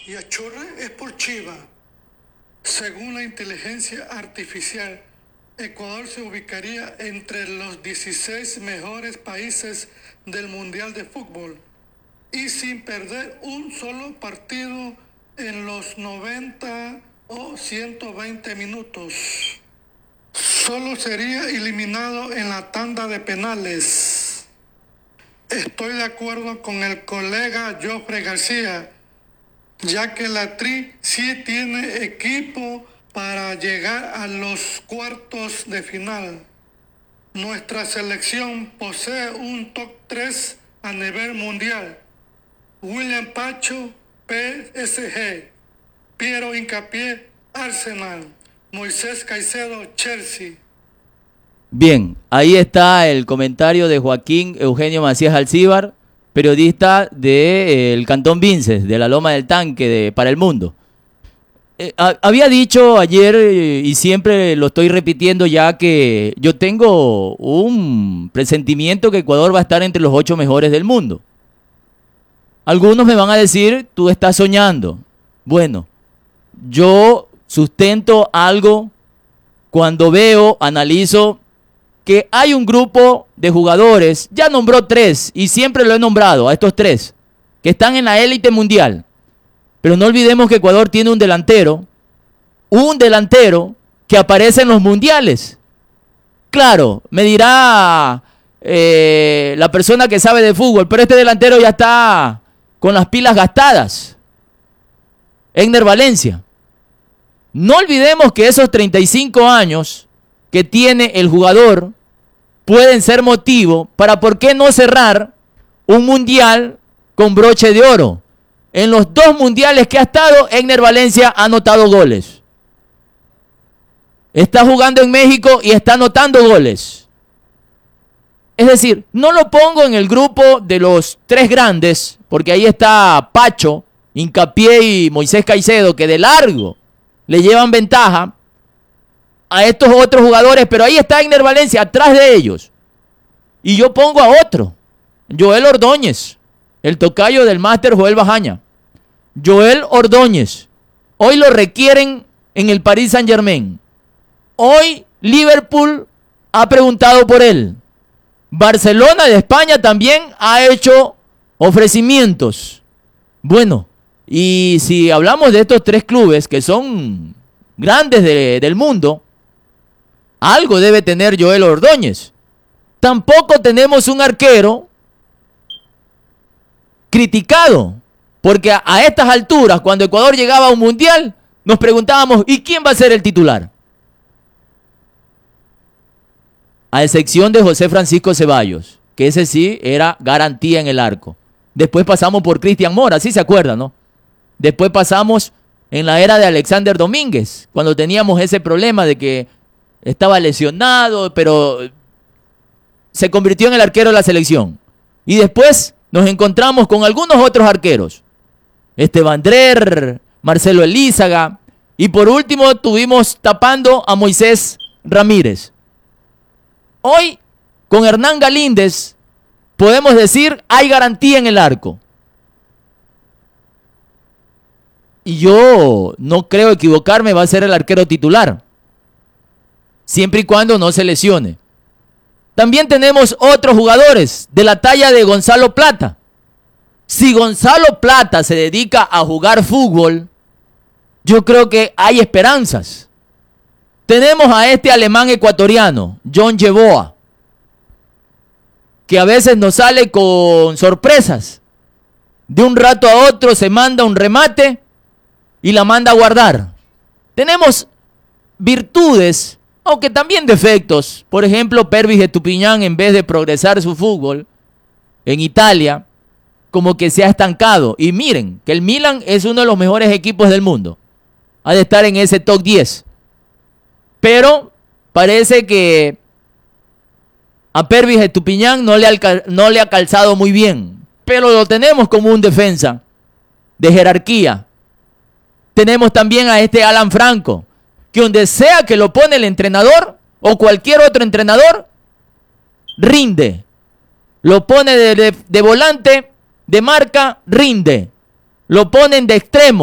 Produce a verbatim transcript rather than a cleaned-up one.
y Achurre es por Chiva. Según la inteligencia artificial, Ecuador se ubicaría entre los dieciséis mejores países del Mundial de Fútbol y sin perder un solo partido en los noventa o ciento veinte minutos. Solo sería eliminado en la tanda de penales. Estoy de acuerdo con el colega Jofre García, ya que la Tri sí tiene equipo para llegar a los cuartos de final. Nuestra selección posee un top tres a nivel mundial. William Pacho, P S G. Piero Hincapié, Arsenal. Moisés Caicedo, Chelsea. Bien, ahí está el comentario de Joaquín Eugenio Macías Alcíbar, periodista del eh, Cantón Vinces, de la Loma del Tanque, de Para el Mundo. Eh, a, había dicho ayer, eh, y siempre lo estoy repitiendo ya, que yo tengo un presentimiento que Ecuador va a estar entre los ocho mejores del mundo. Algunos me van a decir, tú estás soñando. Bueno, yo sustento algo cuando veo, analizo que hay un grupo de jugadores, ya nombró tres, y siempre lo he nombrado a estos tres, que están en la élite mundial. Pero no olvidemos que Ecuador tiene un delantero, un delantero que aparece en los mundiales. Claro, me dirá eh, la persona que sabe de fútbol, pero este delantero ya está con las pilas gastadas. Egner Valencia. No olvidemos que esos treinta y cinco años que tiene el jugador pueden ser motivo para por qué no cerrar un mundial con broche de oro. En los dos mundiales que ha estado, Egner Valencia ha anotado goles. Está jugando en México y está anotando goles. Es decir, no lo pongo en el grupo de los tres grandes, porque ahí está Pacho, Hincapié y Moisés Caicedo, que de largo le llevan ventaja a estos otros jugadores, pero ahí está Egner Valencia, atrás de ellos. Y yo pongo a otro, Joel Ordóñez, el tocayo del máster Joel Bajaña. Joel Ordóñez, hoy lo requieren en el Paris Saint-Germain. Hoy Liverpool ha preguntado por él. Barcelona de España también ha hecho ofrecimientos. Bueno, y si hablamos de estos tres clubes que son grandes de, del mundo, algo debe tener Joel Ordóñez. Tampoco tenemos un arquero criticado, porque a, a estas alturas, cuando Ecuador llegaba a un mundial, nos preguntábamos, ¿y quién va a ser el titular? A excepción de José Francisco Ceballos, que ese sí era garantía en el arco. Después pasamos por Cristian Mora, ¿sí se acuerdan, no? Después pasamos en la era de Alexander Domínguez, cuando teníamos ese problema de que estaba lesionado, pero se convirtió en el arquero de la selección. Y después nos encontramos con algunos otros arqueros. Esteban Drer, Marcelo Elízaga, y por último tuvimos tapando a Moisés Ramírez. Hoy, con Hernán Galíndez, podemos decir, hay garantía en el arco. Y yo no creo equivocarme, va a ser el arquero titular, siempre y cuando no se lesione. También tenemos otros jugadores de la talla de Gonzalo Plata. Si Gonzalo Plata se dedica a jugar fútbol, yo creo que hay esperanzas. Tenemos a este alemán ecuatoriano, John Yeboah, que a veces nos sale con sorpresas. De un rato a otro se manda un remate y la manda a guardar. Tenemos virtudes, aunque también defectos. Por ejemplo, Pervis Estupiñán, en vez de progresar su fútbol en Italia, como que se ha estancado. Y miren, que el Milan es uno de los mejores equipos del mundo. Ha de estar en ese top diez. Pero parece que a Pervis Estupiñán no le, ha, no le ha calzado muy bien. Pero lo tenemos como un defensa de jerarquía. Tenemos también a este Alan Franco, que donde sea que lo pone el entrenador o cualquier otro entrenador, rinde. Lo pone de, de, de volante, de marca, rinde. Lo ponen de extremo.